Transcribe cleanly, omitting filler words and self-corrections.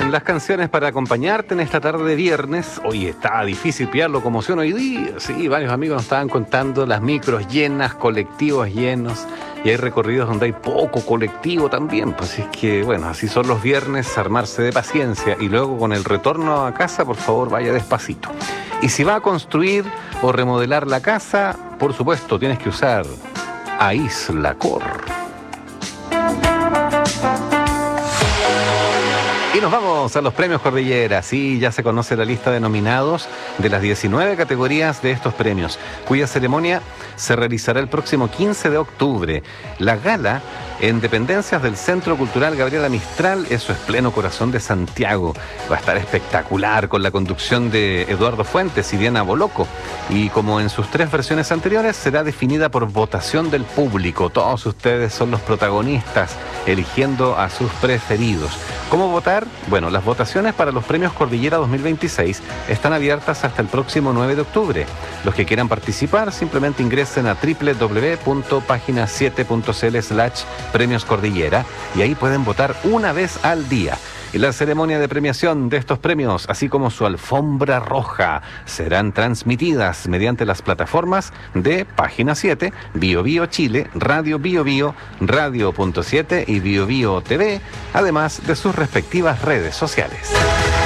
Llegan las canciones para acompañarte en esta tarde de viernes. Hoy está difícil pillar locomoción hoy día. Sí, varios amigos nos estaban contando las micros llenas, colectivos llenos. Y hay recorridos donde hay poco colectivo también. Pues es que, bueno, así son los viernes, armarse de paciencia. Y luego con el retorno a casa, por favor, vaya despacito. Y si va a construir o remodelar la casa, por supuesto, tienes que usar Aislacor. Y nos vamos a los premios Cordillera. Sí, ya se conoce la lista de nominados de las 19 categorías de estos premios, cuya ceremonia se realizará el próximo 15 de octubre. La gala en dependencias del Centro Cultural Gabriela Mistral, eso es pleno corazón de Santiago. Va a estar espectacular con la conducción de Eduardo Fuentes y Diana Boloco. Y como en sus 3 versiones anteriores, será definida por votación del público. Todos ustedes son los protagonistas, eligiendo a sus preferidos. ¿Cómo votar? Bueno, las votaciones para los premios Cordillera 2026 están abiertas hasta el próximo 9 de octubre. Los que quieran participar simplemente ingresen a www.pagina7.cl/Premios Cordillera y ahí pueden votar una vez al día. Y la ceremonia de premiación de estos premios, así como su alfombra roja, serán transmitidas mediante las plataformas de Página 7, Bio Bio Chile, Radio Bio Bio, Radio.7 y Bio Bio TV, además de sus respectivas redes sociales.